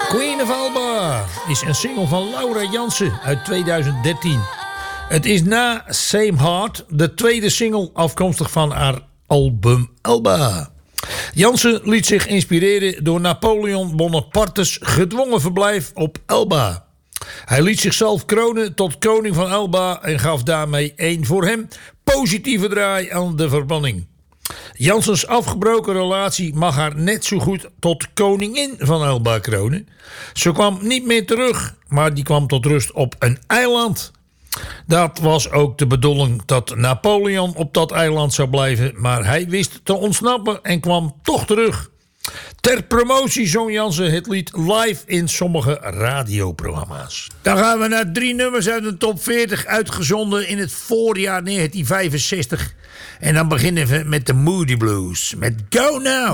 Queen of Alba is een single van Laura Jansen uit 2013. Het is na Same Heart de tweede single afkomstig van haar album Alba. Jansen liet zich inspireren door Napoleon Bonaparte's gedwongen verblijf op Elba. Hij liet zichzelf kronen tot koning van Elba en gaf daarmee een voor hem positieve draai aan de verbanning. Jansens afgebroken relatie mag haar net zo goed tot koningin van Elba kronen. Ze kwam niet meer terug, maar die kwam tot rust op een eiland. Dat was ook de bedoeling dat Napoleon op dat eiland zou blijven, maar hij wist te ontsnappen en kwam toch terug. Ter promotie zong Jansen het lied live in sommige radioprogramma's. Dan gaan we naar 3 nummers uit de top 40 uitgezonden in het voorjaar 1965. En dan beginnen we met de Moody Blues met Go Now.